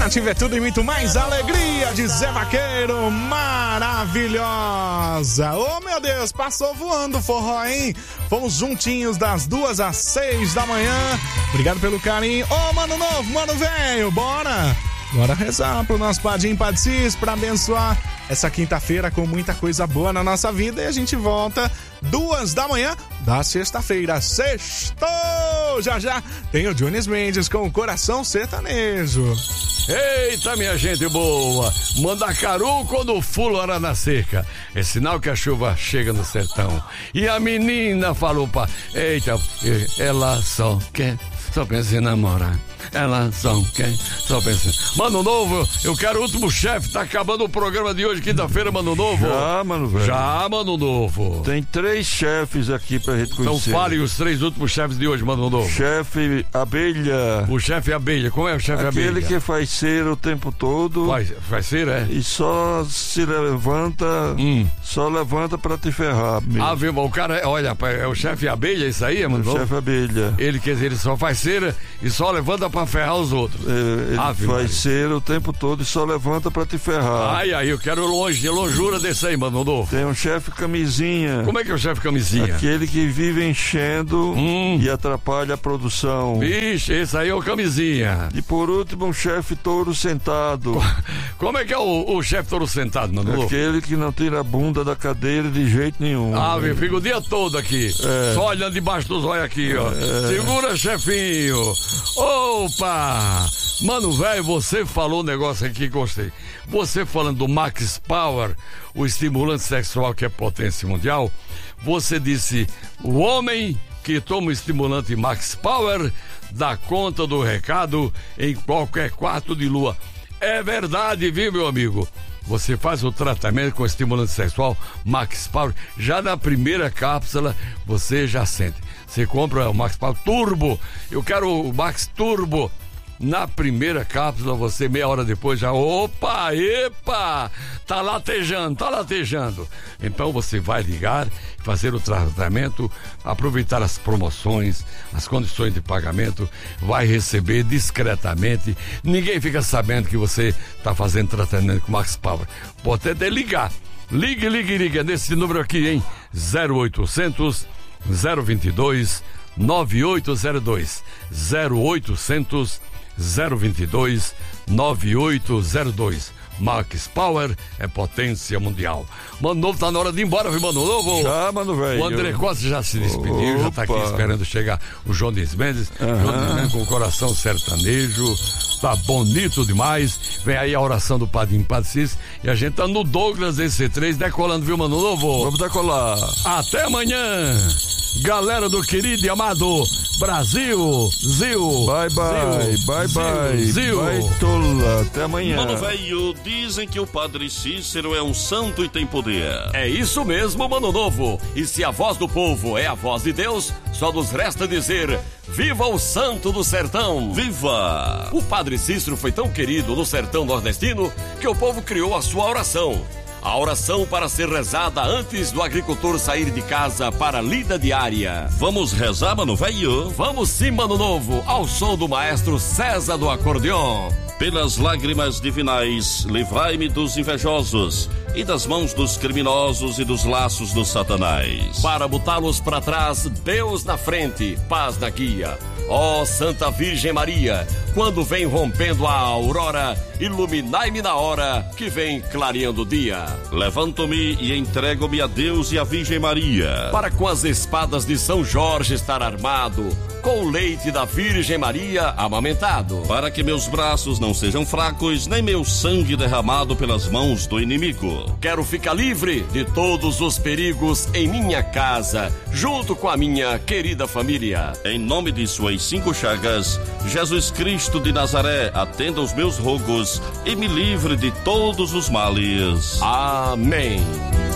Nativa é tudo e muito mais. Alegria de Zé Vaqueiro, maravilhosa. Oh, meu Deus, passou voando o forró, hein? Fomos juntinhos das 2 às 6 da manhã. Obrigado pelo carinho. Ô, mano novo, mano velho, bora rezar pro nosso Padim Padcis pra abençoar essa quinta-feira com muita coisa boa na nossa vida. E a gente volta 2 da manhã da sexta-feira. Sextou! Já tem o Jones Mendes com o Coração Sertanejo. Eita, minha gente boa, Mandacaru quando fulora na seca, é sinal que a chuva chega no sertão. E a menina falou eita, ela só pensa em namorar. Ela só pensa. Mano Novo, eu quero o último chefe. Tá acabando o programa de hoje, quinta-feira, Mano Novo. Já, mano velho. Já, Mano Novo. Tem 3 chefes aqui pra gente conhecer. Então fale os 3 últimos chefes de hoje, Mano Novo. Chefe Abelha. O chefe Abelha, como é o chefe Abelha? Aquele que faz cera o tempo todo. Faz cera, é? E só se levanta, só levanta pra te ferrar mesmo. Ah, viu, o cara, olha, é o chefe Abelha, isso aí, Mano Novo? O chefe Abelha. Ele, quer dizer, ele só faz cera e só levanta pra ferrar os outros. Ele faz cera o tempo todo e só levanta pra te ferrar. Ai, eu quero longura desse aí, Mano Novo. Tem um chefe Camisinha. Como é que é o chefe Camisinha? Aquele que vive enchendo e atrapalha a produção. Vixe, esse aí é o Camisinha. E por último, um chefe Touro Sentado. Como é que é o chefe Touro Sentado, Mano Novo? Aquele que não tira a bunda da cadeira de jeito nenhum. Fica o dia todo aqui, só olhando debaixo dos olhos aqui, ó. Segura, chefinho. Opa! Mano, velho, você falou um negócio aqui que gostei. Você falando do Max Power, o estimulante sexual que é potência mundial, você disse, o homem que toma o estimulante Max Power dá conta do recado em qualquer quarto de lua. É verdade, viu, meu amigo? Você faz o tratamento com estimulante sexual Max Power, já na primeira cápsula você já sente. Você compra o Max Power Turbo, eu quero o Max Turbo. Na primeira cápsula, você meia hora depois já, epa, tá latejando. Então você vai ligar, fazer o tratamento, aproveitar as promoções, as condições de pagamento, vai receber discretamente, ninguém fica sabendo que você tá fazendo tratamento com Max Power. Pode até ligar, liga nesse número aqui, hein, 0800 022 9802, 0800 022 9802. Max Power é potência mundial. Mano Novo, tá na hora de ir embora, viu, Mano Novo? Já, Mano velho. O André Costa já se despediu, já tá aqui esperando chegar o Jones Mendes. Jones Mendes com o coração sertanejo. Tá bonito demais. Vem aí a oração do Padim Padcis. E a gente tá no Douglas EC3 decolando, viu, Mano Novo? Vamos decolar. Até amanhã, galera do querido e amado Brasil. Zil. Bye. Zil. Vai tola. Até amanhã. Mano velho, dizem que o Padre Cícero é um santo e tem poder. É isso mesmo, Mano Novo. E se a voz do povo é a voz de Deus, só nos resta dizer: viva o santo do sertão! Viva! O Padre Cícero foi tão querido no sertão nordestino que o povo criou a sua oração. A oração para ser rezada antes do agricultor sair de casa para a lida diária. Vamos rezar, Mano velho? Vamos sim, Mano Novo, ao som do maestro César do acordeon. Pelas lágrimas divinais, livrai-me dos invejosos e das mãos dos criminosos e dos laços do Satanás. Para botá-los para trás, Deus na frente, paz na guia. Ó Santa Virgem Maria, quando vem rompendo a aurora, iluminai-me na hora que vem clareando o dia. Levanto-me e entrego-me a Deus e a Virgem Maria, para com as espadas de São Jorge estar armado, com o leite da Virgem Maria amamentado, para que meus braços não sejam fracos, nem meu sangue derramado pelas mãos do inimigo. Quero ficar livre de todos os perigos em minha casa, junto com a minha querida família. Em nome de suas 5 chagas, Jesus Cristo de Nazaré, atenda os meus rogos e me livre de todos os males. Amém.